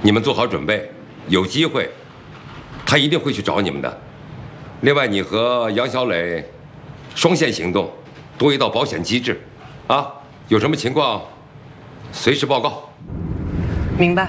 你们做好准备，有机会，他一定会去找你们的。另外，你和杨小磊双线行动，多一道保险机制，啊，有什么情况随时报告。 明白。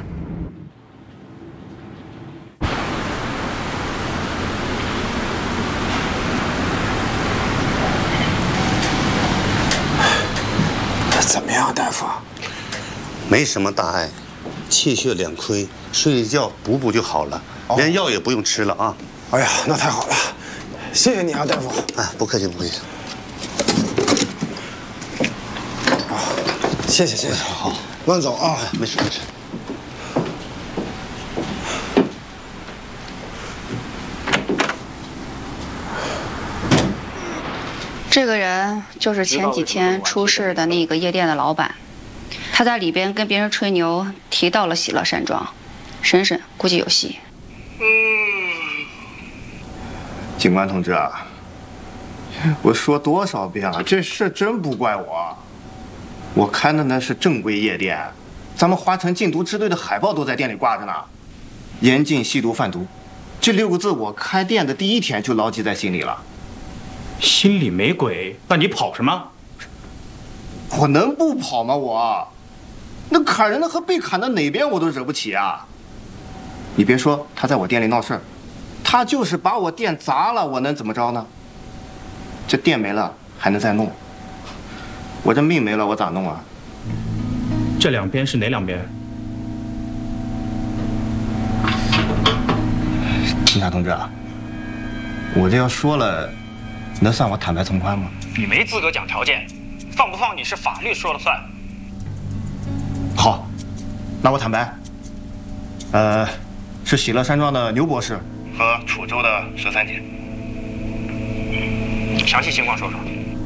怎么样，大夫？ 没什么大碍，气血两亏，睡一觉补补就好了，连药也不用吃了啊。 哎呀，那太好了，谢谢你啊，大夫。 哎，不客气，不客气。 啊，谢谢。好，慢走啊。 没事没事。 这个人就是前几天出事的那个夜店的老板，他在里边跟别人吹牛，提到了喜乐山庄，审审估计有戏。 警官同志啊，我说多少遍了，这事真不怪我，我开的那是正规夜店，咱们华城禁毒支队的海报都在店里挂着呢，严禁吸毒贩毒，这6个字我开店的第一天就牢记在心里了。 心里没鬼，那你跑什么？ 我能不跑吗？我，那砍人的和被砍的哪边我都惹不起啊！你别说他在我店里闹事儿，他就是把我店砸了，我能怎么着呢？这店没了还能再弄，我这命没了我咋弄啊？ 这两边是哪两边？ 警察同志啊，我这要说了。能算我坦白从宽吗？ 你没资格讲条件，放不放你是法律说了算。 好，那我坦白，是喜乐山庄的牛博士和楚州的13姐。 详细情况说说。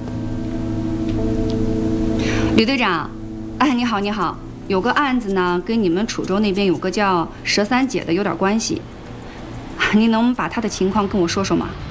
吕队长，哎，你好，有个案子呢，跟你们楚州那边有个叫13姐的有点关系，您能把她的情况跟我说说吗？